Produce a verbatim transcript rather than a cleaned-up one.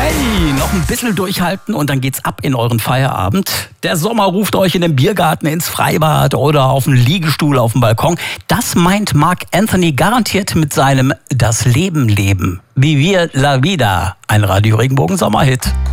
Hey, noch ein bisschen durchhalten und dann geht's ab in euren Feierabend. Der Sommer ruft euch in den Biergarten, ins Freibad oder auf den Liegestuhl auf dem Balkon. Das meint Marc Anthony garantiert mit seinem Das Leben leben. Vivir la vida, ein Radio Regenbogen Sommerhit.